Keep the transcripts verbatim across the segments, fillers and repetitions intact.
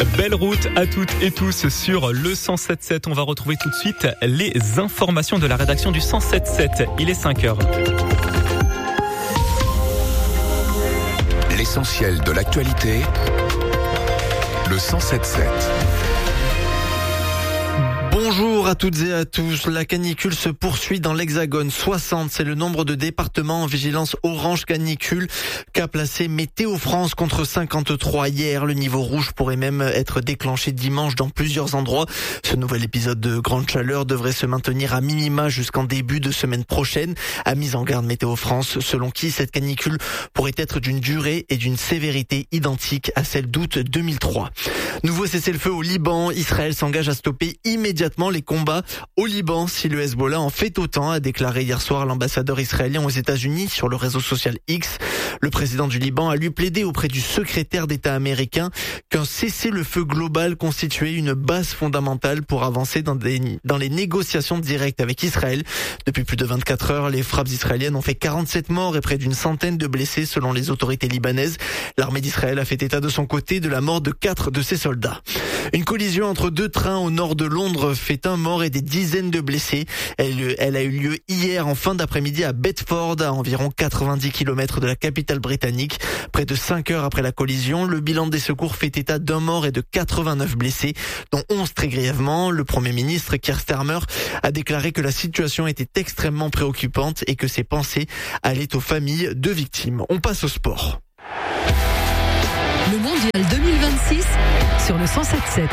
Belle route à toutes et tous sur le cent sept sept. On va retrouver tout de suite les informations de la rédaction du cent sept sept. Il est cinq heures. L'essentiel de l'actualité, le cent sept sept. Bonjour à toutes et à tous. La canicule se poursuit dans l'Hexagone. soixante, c'est le nombre de départements en vigilance orange canicule qu'a placé Météo France contre cinquante-trois hier. Le niveau rouge pourrait même être déclenché dimanche dans plusieurs endroits. Ce nouvel épisode de grande chaleur devrait se maintenir à minima jusqu'en début de semaine prochaine, a mis en garde Météo France, selon qui cette canicule pourrait être d'une durée et d'une sévérité identiques à celle d'août deux mille trois. Nouveau cessez-le-feu au Liban. Israël s'engage à stopper immédiatement les combats au Liban si le Hezbollah en fait autant, a déclaré hier soir l'ambassadeur israélien aux États-Unis sur le réseau social X. Le président du Liban a lui plaidé auprès du secrétaire d'État américain qu'un cessez-le-feu global constituait une base fondamentale pour avancer dans, des, dans les négociations directes avec Israël. Depuis plus de vingt-quatre heures, les frappes israéliennes ont fait quarante-sept morts et près d'une centaine de blessés selon les autorités libanaises. L'armée d'Israël a fait état de son côté de la mort de quatre de ses soldats. Une collision entre deux trains au nord de Londres fait un mort et des dizaines de blessés. Elle, elle a eu lieu hier en fin d'après-midi à Bedford, à environ quatre-vingt-dix kilomètres de la capitale britannique. Près de cinq heures après la collision, le bilan des secours fait état d'un mort et de quatre-vingt-neuf blessés, dont onze très grièvement. Le Premier ministre, Keir Starmer, a déclaré que la situation était extrêmement préoccupante et que ses pensées allaient aux familles de victimes. On passe au sport. Le mondial deux mille vingt-six sur le cent sept sept.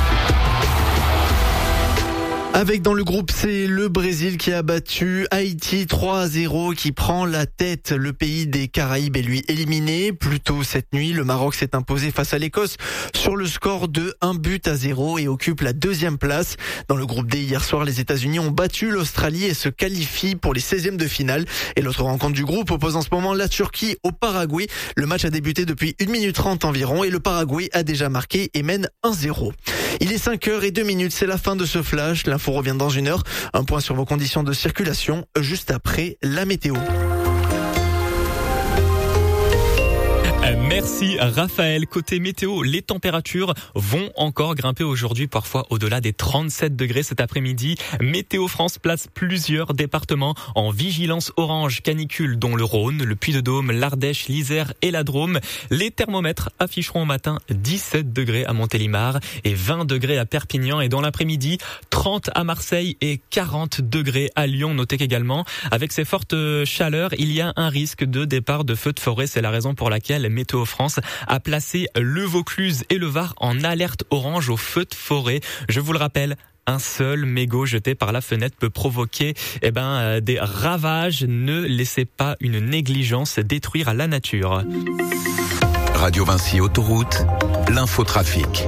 Avec dans le groupe C, le Brésil qui a battu Haïti trois à zéro, qui prend la tête. Le pays des Caraïbes est lui éliminé. Plus tôt cette nuit, le Maroc s'est imposé face à l'Écosse sur le score de un but à zéro et occupe la deuxième place. Dans le groupe D, hier soir, les États-Unis ont battu l'Australie et se qualifient pour les seizièmes de finale. Et l'autre rencontre du groupe oppose en ce moment la Turquie au Paraguay. Le match a débuté depuis une minute trente environ et le Paraguay a déjà marqué et mène un zéro. Il est cinq heures et deux minutes, c'est la fin de ce flash. L'info revient dans une heure. Un point sur vos conditions de circulation juste après la météo. Merci Raphaël. Côté météo, les températures vont encore grimper aujourd'hui, parfois au-delà des trente-sept degrés cet après-midi. Météo France place plusieurs départements en vigilance orange canicule, dont le Rhône, le Puy-de-Dôme, l'Ardèche, l'Isère et la Drôme. Les thermomètres afficheront au matin dix-sept degrés à Montélimar et vingt degrés à Perpignan. Et dans l'après-midi, trente à Marseille et quarante degrés à Lyon. Notez qu'également, avec ces fortes chaleurs, il y a un risque de départ de feux de forêt. C'est la raison pour laquelle Météo France a placé le Vaucluse et le Var en alerte orange au feu de forêt. Je vous le rappelle, un seul mégot jeté par la fenêtre peut provoquer eh ben, euh, des ravages. Ne laissez pas une négligence détruire la nature. Radio Vinci Autoroute, l'infotrafic.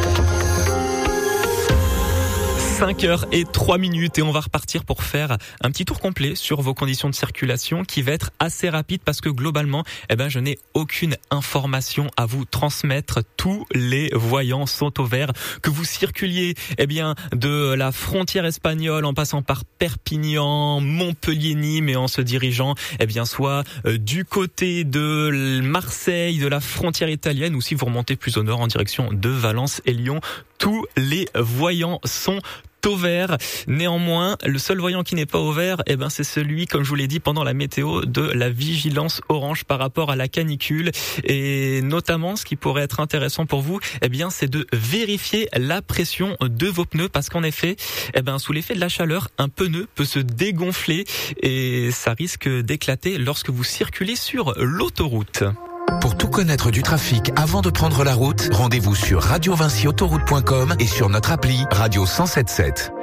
cinq heures et trois minutes et on va repartir pour faire un petit tour complet sur vos conditions de circulation qui va être assez rapide parce que globalement, eh ben, je n'ai aucune information à vous transmettre. Tous les voyants sont au vert. Que vous circuliez, eh bien, de la frontière espagnole en passant par Perpignan, Montpellier, Nîmes et en se dirigeant, eh bien, soit euh, du côté de Marseille, de la frontière italienne ou si vous remontez plus au nord en direction de Valence et Lyon. Tous les voyants sont au vert. Néanmoins, le seul voyant qui n'est pas au vert, eh ben, c'est celui, comme je vous l'ai dit, pendant la météo, de la vigilance orange par rapport à la canicule. Et notamment, ce qui pourrait être intéressant pour vous, eh bien, c'est de vérifier la pression de vos pneus parce qu'en effet, eh ben, sous l'effet de la chaleur, un pneu peut se dégonfler et ça risque d'éclater lorsque vous circulez sur l'autoroute. Pour tout connaître du trafic avant de prendre la route, rendez-vous sur radio vinci autoroute point com et sur notre appli Radio cent sept sept.